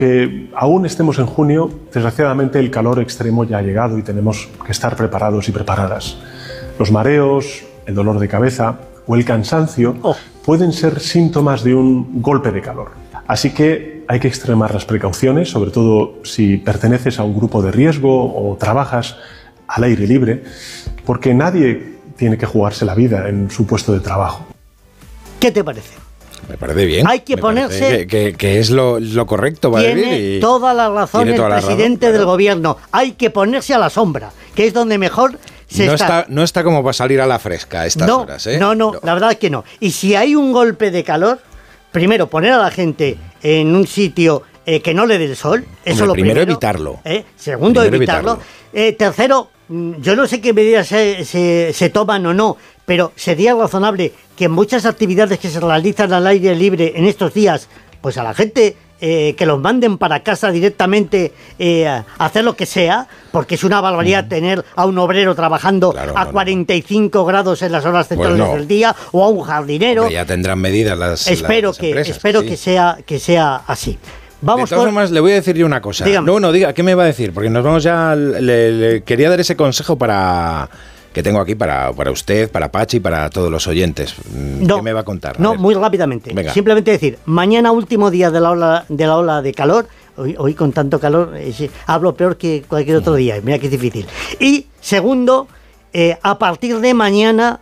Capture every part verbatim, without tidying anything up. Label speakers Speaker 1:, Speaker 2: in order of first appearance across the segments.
Speaker 1: Que aún estemos en junio, desgraciadamente el calor extremo ya ha llegado y tenemos que estar preparados y preparadas. Los mareos, el dolor de cabeza o el cansancio oh. pueden ser síntomas de un golpe de calor. Así que hay que extremar las precauciones, sobre todo si perteneces a un grupo de riesgo o trabajas al aire libre, porque nadie tiene que jugarse la vida en su puesto de trabajo.
Speaker 2: ¿Qué te parece?
Speaker 3: Me parece bien.
Speaker 2: Hay que
Speaker 3: me
Speaker 2: ponerse...
Speaker 3: Que, que, que es lo, lo correcto para
Speaker 2: tiene
Speaker 3: vivir. Y
Speaker 2: toda la razón el
Speaker 3: toda
Speaker 2: presidente
Speaker 3: razón,
Speaker 2: del
Speaker 3: claro.
Speaker 2: gobierno. Hay que ponerse a la sombra, que es donde mejor se
Speaker 3: no
Speaker 2: está.
Speaker 3: está. No está como para salir a la fresca a estas
Speaker 2: no,
Speaker 3: horas, ¿eh?
Speaker 2: No, no, no, la verdad es que no. Y si hay un golpe de calor, primero poner a la gente en un sitio eh, que no le dé el sol. Eso
Speaker 3: Hombre,
Speaker 2: lo
Speaker 3: primero
Speaker 2: primero.
Speaker 3: evitarlo.
Speaker 2: ¿eh? Segundo,
Speaker 3: primero
Speaker 2: evitarlo.
Speaker 3: evitarlo.
Speaker 2: Eh, tercero, yo no sé qué medidas se, se, se toman o no, pero sería razonable que muchas actividades que se realizan al aire libre en estos días, pues a la gente eh, que los manden para casa directamente eh, a hacer lo que sea, porque es una barbaridad mm. tener a un obrero trabajando
Speaker 3: claro,
Speaker 2: a
Speaker 3: no,
Speaker 2: cuarenta y cinco no. grados en las horas centrales
Speaker 3: pues no.
Speaker 2: del día, o a un jardinero.
Speaker 3: Hombre, ya tendrán medidas las
Speaker 2: Espero
Speaker 3: las
Speaker 2: que
Speaker 3: empresas,
Speaker 2: espero
Speaker 3: sí.
Speaker 2: que sea que sea así. Vamos
Speaker 3: de todas
Speaker 2: con...
Speaker 3: formas, le voy a decir yo una cosa.
Speaker 2: Dígame.
Speaker 3: No, no, diga, ¿qué me va a decir? Porque nos vamos ya... Le, le quería dar ese consejo para... que tengo aquí para, para usted, para Pachi y para todos los oyentes.
Speaker 2: No,
Speaker 3: ¿Qué me va a contar? A
Speaker 2: no,
Speaker 3: ver.
Speaker 2: muy rápidamente.
Speaker 3: Venga.
Speaker 2: Simplemente decir, mañana último día de la ola de, la ola de calor. Hoy, hoy con tanto calor eh, sí, hablo peor que cualquier otro día. Mira que es difícil. Y segundo, eh, a partir de mañana,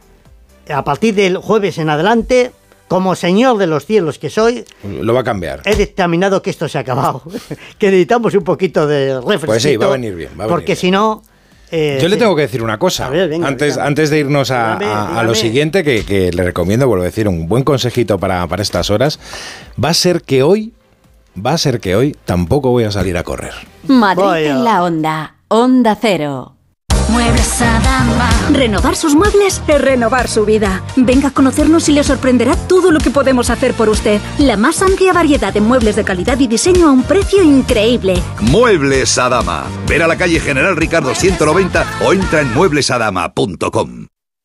Speaker 2: a partir del jueves en adelante... Como señor de los cielos que soy...
Speaker 3: Lo va a cambiar.
Speaker 2: He determinado que esto se ha acabado. Que necesitamos un poquito de refresquito.
Speaker 3: Pues sí, va a venir bien. Va a venir
Speaker 2: porque
Speaker 3: bien.
Speaker 2: si no... Eh,
Speaker 3: Yo le
Speaker 2: sí.
Speaker 3: tengo que decir una cosa.
Speaker 2: A ver, venga,
Speaker 3: antes,
Speaker 2: dígame.
Speaker 3: antes de irnos a,
Speaker 2: Dígame,
Speaker 3: a- a
Speaker 2: dígame.
Speaker 3: lo siguiente, que, que le recomiendo, vuelvo a decir, un buen consejito para, para estas horas, va a ser que hoy, va a ser que hoy tampoco voy a salir a correr.
Speaker 4: Madrid
Speaker 2: Vaya.
Speaker 4: en la onda. Onda Cero.
Speaker 5: Muebles Adama.
Speaker 6: Renovar sus muebles es renovar su vida. Venga a conocernos y le sorprenderá todo lo que podemos hacer por usted. La más amplia variedad de muebles de calidad y diseño a un precio increíble.
Speaker 7: Muebles Adama. Ver a la calle General Ricardo ciento noventa o entra en muebles adama punto com.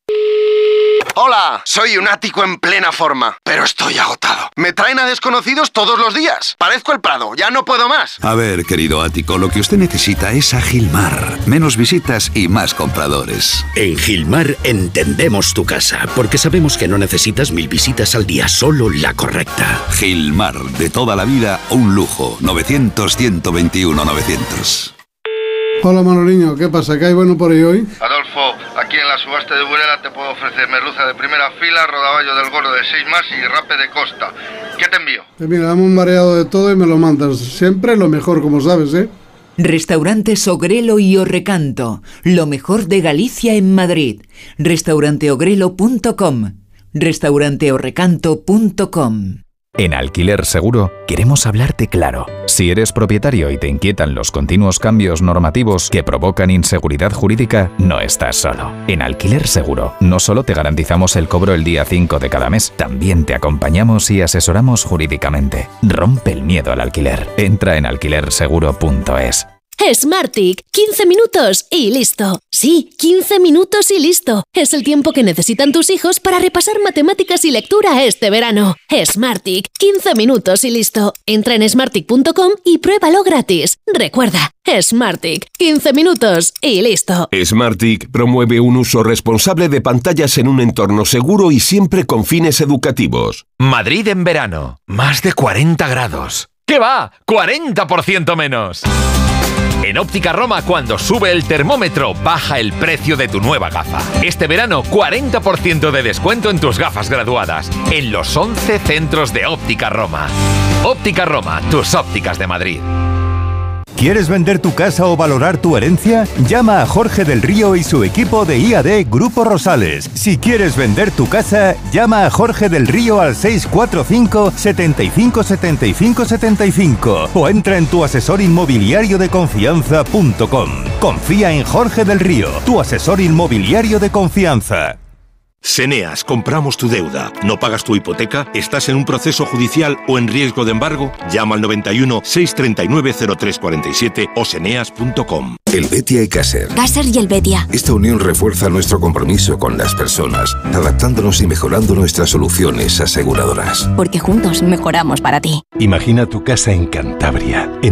Speaker 8: Hola, soy un ático en plena forma, pero estoy agotado. Me traen a desconocidos todos los días. Parezco el Prado, ya no puedo más.
Speaker 7: A ver, querido ático, lo que usted necesita es a Gilmar. Menos visitas y más compradores.
Speaker 9: En Gilmar entendemos tu casa, porque sabemos que no necesitas mil visitas al día, solo la correcta.
Speaker 7: Gilmar, de toda la vida, un lujo. novecientos, ciento veintiuno, novecientos.
Speaker 10: Hola Manoliño, ¿qué pasa? ¿Qué hay bueno por ahí hoy?
Speaker 11: Adolfo, aquí en la subasta de Burela te puedo ofrecer merluza de primera fila, rodaballo del gordo de seis más y rape de costa. ¿Qué te envío?
Speaker 10: Pues mira, dame un variado de todo y me lo mandas. Siempre lo mejor, como sabes, ¿eh?
Speaker 12: Restaurantes Ogrelo y Orrecanto, lo mejor de Galicia en Madrid. restaurante ogrelo punto com, restaurante orrecanto punto com.
Speaker 13: En Alquiler Seguro queremos hablarte claro. Si eres propietario y te inquietan los continuos cambios normativos que provocan inseguridad jurídica, no estás solo. En Alquiler Seguro no solo te garantizamos el cobro el día cinco de cada mes, también te acompañamos y asesoramos jurídicamente. Rompe el miedo al alquiler. Entra en alquiler seguro punto es.
Speaker 14: Smartick, quince minutos y listo. Sí, quince minutos y listo. Es el tiempo que necesitan tus hijos para repasar matemáticas y lectura este verano. Smartick, quince minutos y listo. Entra en smartick punto com y pruébalo gratis. Recuerda, Smartick, quince minutos y listo.
Speaker 15: Smartick promueve un uso responsable de pantallas en un entorno seguro y siempre con fines educativos.
Speaker 16: Madrid en verano, más de cuarenta grados. ¿Qué va? ¡cuarenta por ciento menos! En Óptica Roma, cuando sube el termómetro, baja el precio de tu nueva gafa. Este verano, cuarenta por ciento de descuento en tus gafas graduadas, en los once centros de Óptica Roma. Óptica Roma, tus ópticas de Madrid.
Speaker 17: ¿Quieres vender tu casa o valorar tu herencia? Llama a Jorge del Río y su equipo de I A D Grupo Rosales. Si quieres vender tu casa, llama a Jorge del Río al seis cuatro cinco, setenta y cinco, setenta y cinco, setenta y cinco o entra en tu asesor inmobiliario de confianza punto com. Confía en Jorge del Río, tu asesor inmobiliario de confianza.
Speaker 15: Seneas, compramos tu deuda. ¿No pagas tu hipoteca? ¿Estás en un proceso judicial o en riesgo de embargo? Llama al noventa y uno, seiscientos treinta y nueve, cero tres cuarenta y siete o seneas punto com.
Speaker 18: Helvetia y Caser.
Speaker 5: Caser y Helvetia.
Speaker 18: Esta unión refuerza nuestro compromiso con las personas, adaptándonos y mejorando nuestras soluciones aseguradoras.
Speaker 5: Porque juntos mejoramos para ti.
Speaker 19: Imagina tu casa en Cantabria, en